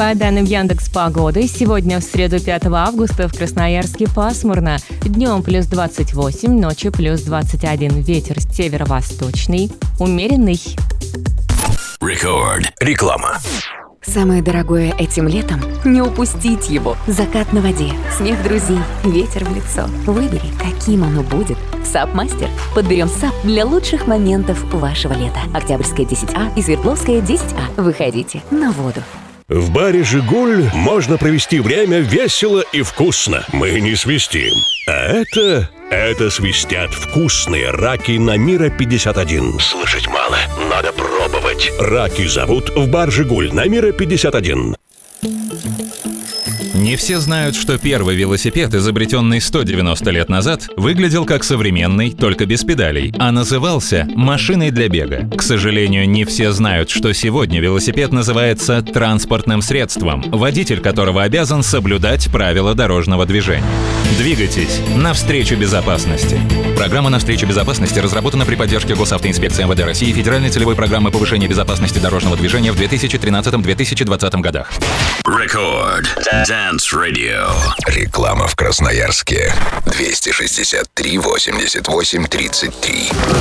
По данным Яндекс.Погоды, сегодня в среду 5 августа в Красноярске пасмурно. Днем плюс 28, ночью плюс 21. Ветер северо-восточный, умеренный. Рекорд. Реклама. Самое дорогое этим летом – не упустить его. Закат на воде, смех друзей, ветер в лицо. Выбери, каким оно будет. САП-мастер. Подберем САП для лучших моментов вашего лета. Октябрьская 10А и Свердловская 10А. Выходите на воду. В баре «Жигуль» можно провести время весело и вкусно. Мы не свистим. А это свистят вкусные раки на Мира 51. Слышать мало, надо пробовать. Раки зовут в бар «Жигуль» на Мира 51. Не все знают, что первый велосипед, изобретенный 190 лет назад, выглядел как современный, только без педалей, а назывался «машиной для бега». К сожалению, не все знают, что сегодня велосипед называется транспортным средством, водитель которого обязан соблюдать правила дорожного движения. Двигайтесь навстречу безопасности. Программа «Навстречу безопасности» разработана при поддержке Госавтоинспекции МВД России и Федеральной целевой программы повышения безопасности дорожного движения в 2013-2020 годах. Рекорд. Dance Radio. Реклама в Красноярске. 263 88 33.